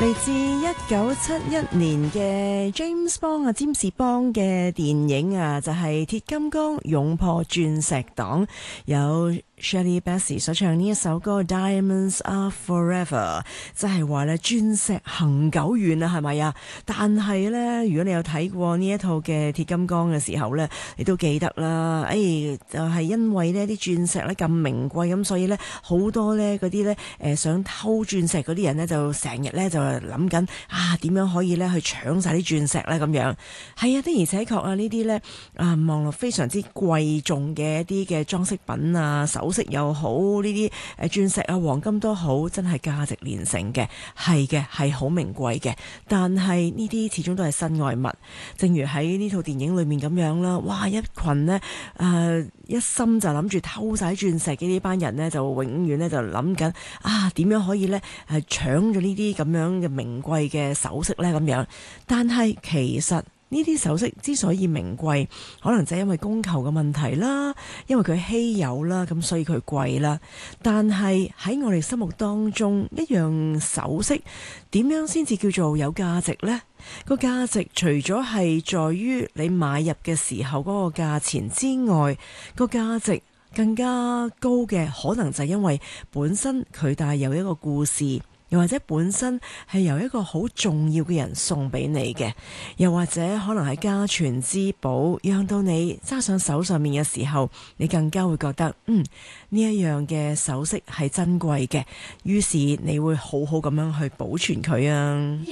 嚟自1971年嘅 James Bond 啊，詹士邦嘅電影啊，就係鐵金剛勇破鑽石黨，有Shirley Bassey 所唱呢一首歌 Diamonds Are Forever， 即係話咧鑽石恆久遠啊，係咪啊？但係咧，如果你有睇過呢一套嘅鐵金剛嘅時候咧，你都記得啦。就係因為呢啲鑽石咧咁名貴，咁所以咧好多咧嗰啲咧想偷鑽石嗰啲人咧就成日咧就諗緊點樣可以咧去搶晒啲鑽石咧咁樣。係啊，的而且確啊，呢啲咧望落非常之貴重嘅一啲嘅裝飾品啊，首飾又好，呢啲鑽石啊、黃金都好，真係價值連城嘅，係嘅，係好名貴嘅。但係呢啲始終都係身外物，正如喺呢套電影裏面咁樣啦。哇！一群呢，一心就諗住偷晒鑽石嘅呢班人呢，就永遠呢就諗緊點樣可以呢搶咗呢啲咁樣嘅名貴嘅首飾呢咁樣。但係其實呢啲首飾之所以名貴，可能就係因為供求嘅問題啦，因為佢稀有啦，咁所以佢貴啦。但係喺我哋心目當中，一樣首飾點樣先至叫做有價值呢？個價值除咗係在於你買入嘅時候嗰個價錢之外，個價值更加高嘅可能就係因為本身佢帶有一個故事。又或者本身係由一個好重要嘅人送俾你嘅，又或者可能係家傳之寶，讓到你揸上手上面嘅時候，你更加會覺得呢一樣嘅首飾係珍貴嘅，於是你會好好咁樣去保存佢啊。